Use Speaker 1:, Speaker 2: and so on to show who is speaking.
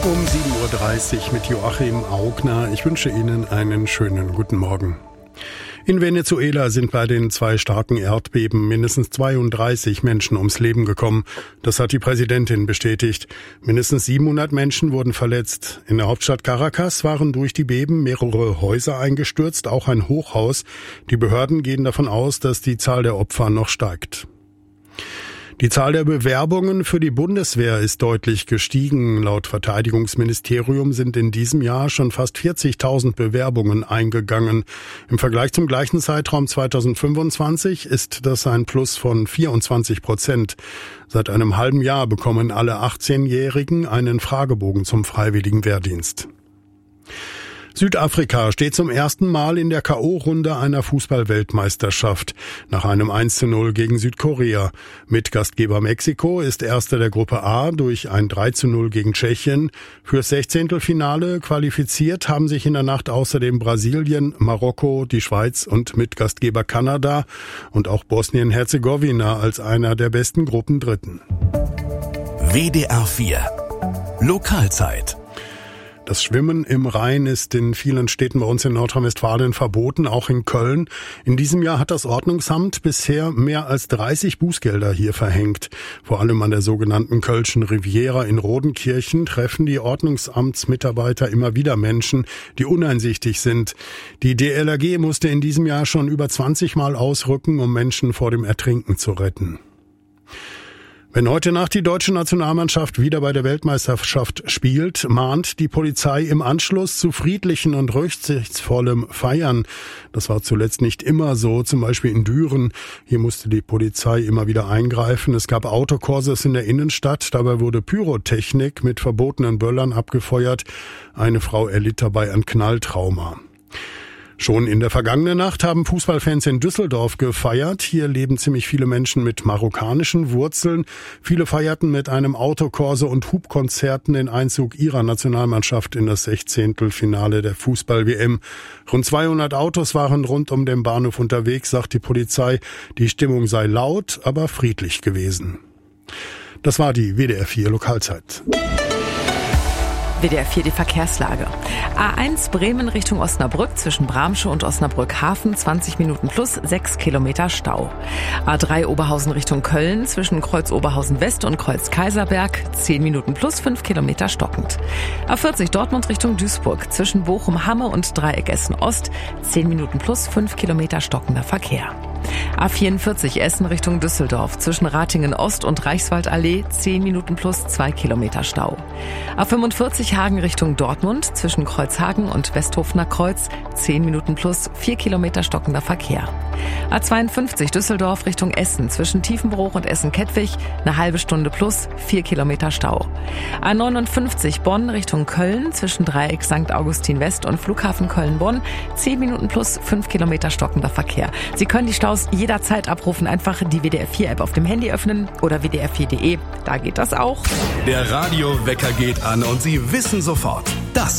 Speaker 1: Um 7.30 Uhr mit Joachim Augner. Ich wünsche Ihnen einen schönen guten Morgen. In Venezuela sind bei den 2 starken Erdbeben mindestens 32 Menschen ums Leben gekommen. Das hat die Präsidentin bestätigt. Mindestens 700 Menschen wurden verletzt. In der Hauptstadt Caracas waren durch die Beben mehrere Häuser eingestürzt, auch ein Hochhaus. Die Behörden gehen davon aus, dass die Zahl der Opfer noch steigt. Die Zahl der Bewerbungen für die Bundeswehr ist deutlich gestiegen. Laut Verteidigungsministerium sind in diesem Jahr schon fast 40.000 Bewerbungen eingegangen. Im Vergleich zum gleichen Zeitraum 2025 ist das ein Plus von 24%. Seit einem halben Jahr bekommen alle 18-Jährigen einen Fragebogen zum freiwilligen Wehrdienst. Südafrika steht zum ersten Mal in der K.O.-Runde einer Fußball-Weltmeisterschaft nach einem 1:0 gegen Südkorea. Mitgastgeber Mexiko ist Erster der Gruppe A durch ein 3:0 gegen Tschechien. Fürs 16. qualifiziert haben sich in der Nacht außerdem Brasilien, Marokko, die Schweiz und Mitgastgeber Kanada und auch Bosnien-Herzegowina als einer der besten Gruppen Dritten.
Speaker 2: WDR 4 Lokalzeit.
Speaker 1: Das Schwimmen im Rhein ist in vielen Städten bei uns in Nordrhein-Westfalen verboten, auch in Köln. In diesem Jahr hat das Ordnungsamt bisher mehr als 30 Bußgelder hier verhängt. Vor allem an der sogenannten Kölschen Riviera in Rodenkirchen treffen die Ordnungsamtsmitarbeiter immer wieder Menschen, die uneinsichtig sind. Die DLRG musste in diesem Jahr schon über 20 Mal ausrücken, um Menschen vor dem Ertrinken zu retten. Wenn heute Nacht die deutsche Nationalmannschaft wieder bei der Weltmeisterschaft spielt, mahnt die Polizei im Anschluss zu friedlichen und rücksichtsvollem Feiern. Das war zuletzt nicht immer so, zum Beispiel in Düren. Hier musste die Polizei immer wieder eingreifen. Es gab Autokorsos in der Innenstadt. Dabei wurde Pyrotechnik mit verbotenen Böllern abgefeuert. Eine Frau erlitt dabei ein Knalltrauma. Schon in der vergangenen Nacht haben Fußballfans in Düsseldorf gefeiert. Hier leben ziemlich viele Menschen mit marokkanischen Wurzeln. Viele feierten mit einem Autokorso und Hubkonzerten den Einzug ihrer Nationalmannschaft in das 16. der Fußball-WM. Rund 200 Autos waren rund um den Bahnhof unterwegs, sagt die Polizei. Die Stimmung sei laut, aber friedlich gewesen. Das war die WDR 4 Lokalzeit.
Speaker 3: WDR 4 die Verkehrslage. A1 Bremen Richtung Osnabrück zwischen Bramsche und Osnabrück Hafen 20 Minuten plus 6 Kilometer Stau. A3 Oberhausen Richtung Köln zwischen Kreuz Oberhausen West und Kreuz Kaiserberg 10 Minuten plus 5 Kilometer stockend. A40 Dortmund Richtung Duisburg zwischen Bochum Hamme und Dreieck Essen Ost 10 Minuten plus 5 Kilometer stockender Verkehr. A44 Essen Richtung Düsseldorf zwischen Ratingen Ost und Reichswaldallee 10 Minuten plus 2 Kilometer Stau. A45 Hagen Richtung Dortmund zwischen Kreuzhagen und Westhofener Kreuz 10 Minuten plus 4 Kilometer stockender Verkehr. A52 Düsseldorf Richtung Essen zwischen Tiefenbruch und Essen-Kettwig eine halbe Stunde plus 4 Kilometer Stau. A59 Bonn Richtung Köln zwischen Dreieck St. Augustin West und Flughafen Köln-Bonn 10 Minuten plus 5 Kilometer stockender Verkehr. Sie können die Staus jederzeit abrufen. Einfach die WDR 4 App auf dem Handy öffnen oder wdr4.de. Da geht das auch.
Speaker 2: Der Radiowecker geht an und Sie wissen sofort, das